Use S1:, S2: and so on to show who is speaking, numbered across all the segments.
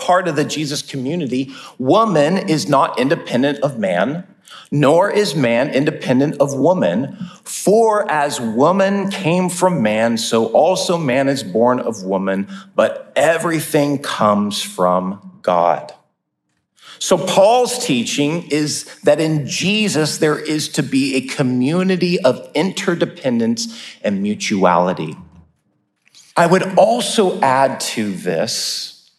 S1: part of the Jesus community, woman is not independent of man, nor is man independent of woman. For as woman came from man, so also man is born of woman, but everything comes from God. So Paul's teaching is that in Jesus, there is to be a community of interdependence and mutuality. I would also add to this,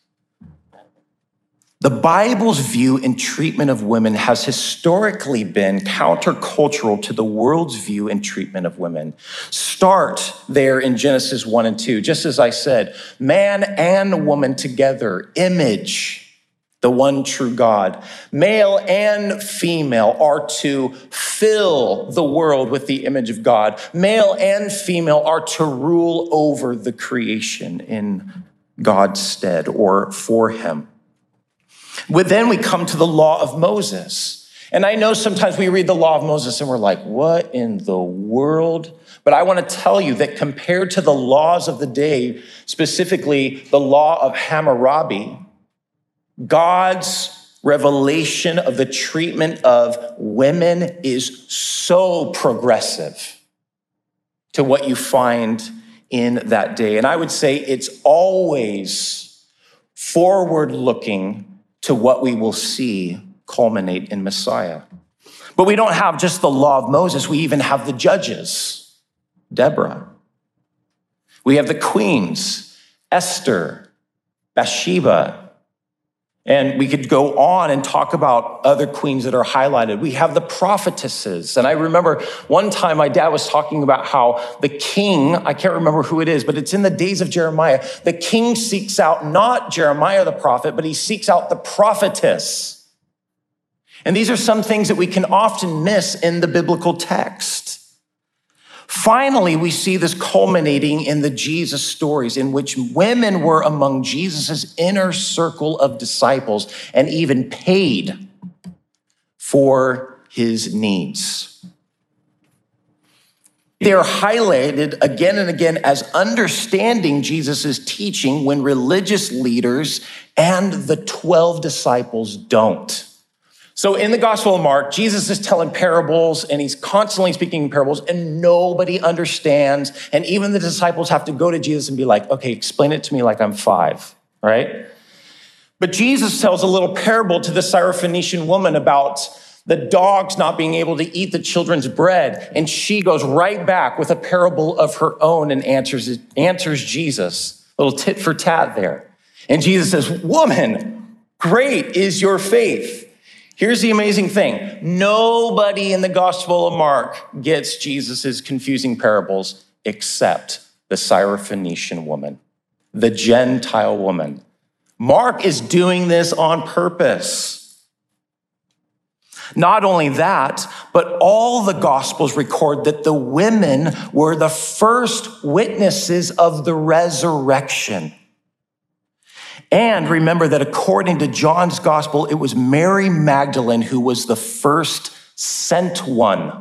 S1: the Bible's view and treatment of women has historically been countercultural to the world's view and treatment of women. Start there in Genesis 1 and 2. Just as I said, man and woman together, image the one true God. Male and female are to fill the world with the image of God. Male and female are to rule over the creation in God's stead or for him. But then we come to the law of Moses. And I know sometimes we read the law of Moses and we're like, what in the world? But I want to tell you that compared to the laws of the day, specifically the law of Hammurabi, God's revelation of the treatment of women is so progressive to what you find in that day. And I would say it's always forward-looking to what we will see culminate in Messiah. But we don't have just the law of Moses. We even have the judges, Deborah. We have the queens, Esther, Bathsheba. And we could go on and talk about other queens that are highlighted. We have the prophetesses. And I remember one time my dad was talking about how the king, I can't remember who it is, but it's in the days of Jeremiah. The king seeks out not Jeremiah the prophet, but he seeks out the prophetess. And these are some things that we can often miss in the biblical text. Finally, we see this culminating in the Jesus stories in which women were among Jesus's inner circle of disciples and even paid for his needs. They are highlighted again and again as understanding Jesus's teaching when religious leaders and the 12 disciples don't. So in the Gospel of Mark, Jesus is telling parables and he's constantly speaking in parables and nobody understands. And even the disciples have to go to Jesus and be like, okay, explain it to me like I'm 5, right? But Jesus tells a little parable to the Syrophoenician woman about the dogs not being able to eat the children's bread. And she goes right back with a parable of her own and answers Jesus, a little tit for tat there. And Jesus says, woman, great is your faith. Here's the amazing thing. Nobody in the Gospel of Mark gets Jesus's confusing parables except the Syrophoenician woman, the Gentile woman. Mark is doing this on purpose. Not only that, but all the Gospels record that the women were the first witnesses of the resurrection. And remember that according to John's gospel, it was Mary Magdalene who was the first sent one